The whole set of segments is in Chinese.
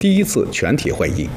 第一次全体会议。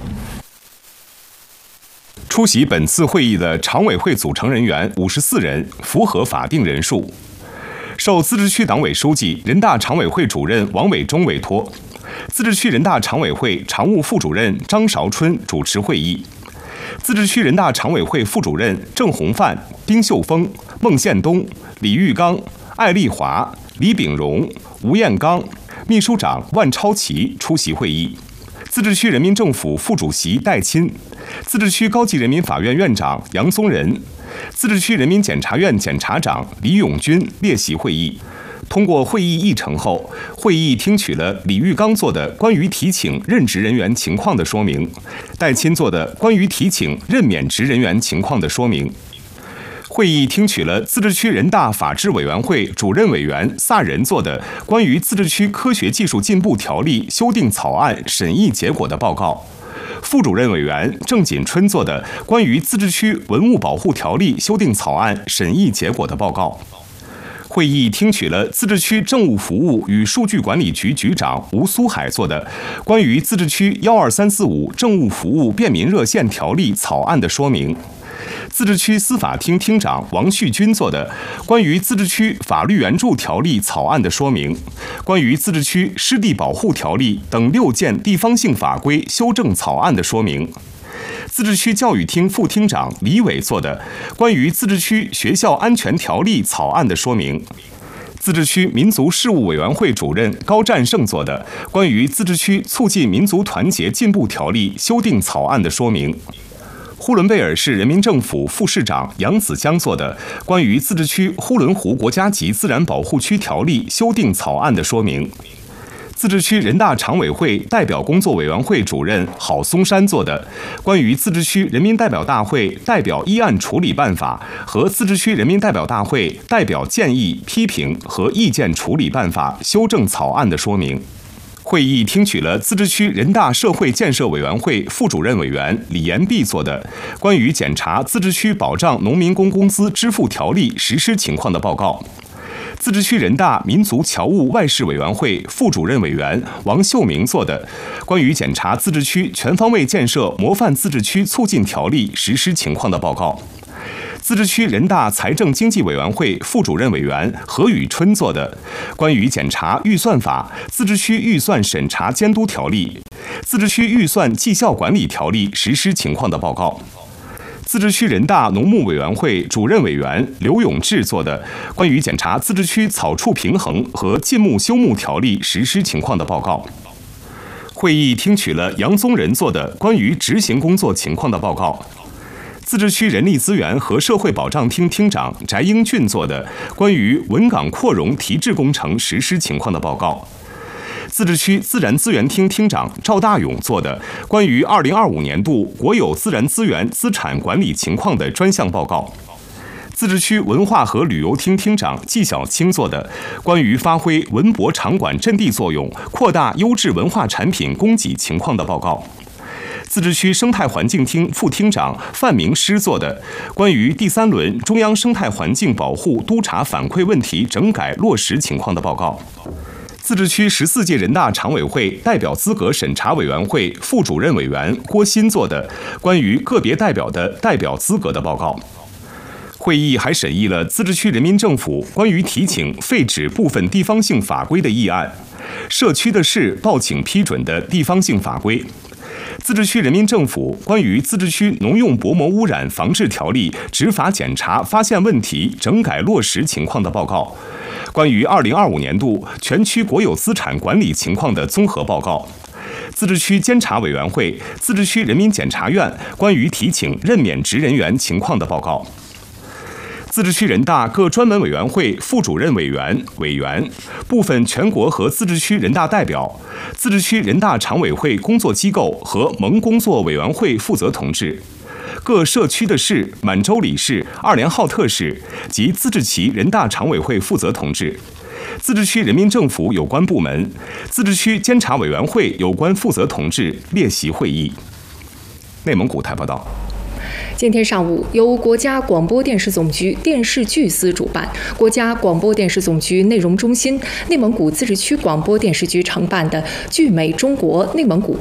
出席本次会议的常委会组成人员54人，符合法定人数。受自治区党委书记、人大常委会主任王伟忠委托，自治区人大常委会常务副主任张韶春主持会议。自治区人大常委会副主任郑洪范、丁秀峰、孟宪东、李玉刚、艾丽华、李秉荣、吴彦刚，秘书长万超奇出席会议。自治区人民政府副主席戴钦，自治区高级人民法院院长杨宗仁，自治区人民检察院检察长李永军列席会议。通过会议议程后，会议听取了李玉刚做的关于提请任职人员情况的说明，戴钦做的关于提请任免职人员情况的说明。会议听取了自治区人大法制委员会主任委员萨仁做的关于自治区科学技术进步条例修订草案审议结果的报告，副主任委员郑锦春做的关于自治区文物保护条例修订草案审议结果的报告。会议听取了自治区政务服务与数据管理局局长吴苏海做的关于自治区12345政务服务便民热线条例草案的说明，自治区司法厅厅长王旭军做的关于自治区法律援助条例草案的说明，关于自治区湿地保护条例等6件地方性法规修正草案的说明，自治区教育厅副厅长李伟做的关于自治区学校安全条例草案的说明，自治区民族事务委员会主任高占胜做的关于自治区促进民族团结进步条例修订草案的说明，呼伦贝尔市人民政府副市长杨子江做的关于自治区呼伦湖国家级自然保护区条例修订草案的说明，自治区人大常委会代表工作委员会主任郝松山做的关于自治区人民代表大会代表议案处理办法和自治区人民代表大会代表建议、批评和意见处理办法修正草案的说明。会议听取了自治区人大社会建设委员会副主任委员李延碧做的关于检查自治区保障农民工工资支付条例实施情况的报告，自治区人大民族侨务外事委员会副主任委员王秀明做的关于检查自治区全方位建设模范自治区促进条例实施情况的报告，自治区人大财政经济委员会副主任委员何宇春做的关于检查预算法、自治区预算审查监督条例、自治区预算绩效管理条例实施情况的报告，自治区人大农牧委员会主任委员刘永志做的关于检查自治区草畜平衡和禁牧休牧条例实施情况的报告。会议听取了杨宗仁做的关于执行工作情况的报告，自治区人力资源和社会保障厅厅长翟英俊做的关于文岗扩容提质工程实施情况的报告，自治区自然资源厅厅长赵大勇做的关于2025年度国有自然资源资产管理情况的专项报告，自治区文化和旅游厅厅长季小青做的关于发挥文博场馆阵地作用、扩大优质文化产品供给情况的报告，自治区生态环境厅副厅长范明师做的关于第3轮中央生态环境保护督查反馈问题整改落实情况的报告，自治区14届人大常委会代表资格审查委员会副主任委员郭鑫做的关于个别代表的代表资格的报告。会议还审议了自治区人民政府关于提请废止部分地方性法规的议案，社区的事报请批准的地方性法规，自治区人民政府关于自治区农用薄膜污染防治条例执法检查发现问题整改落实情况的报告，关于2025年度全区国有资产管理情况的综合报告，自治区监察委员会、自治区人民检察院关于提请任免职人员情况的报告，自治区人大各专门委员会副主任委员、委员、部分全国和自治区人大代表、自治区人大常委会工作机构和盟工作委员会负责同志、各社区的市、满洲里市、2连浩特市及自治旗人大常委会负责同志、自治区人民政府有关部门、自治区监察委员会有关负责同志列席会议。内蒙古台报道。 今天上午，由国家广播电视总局电视剧司主办，国家广播电视总局内容中心、内蒙古自治区广播电视局承办的“剧美中国内蒙古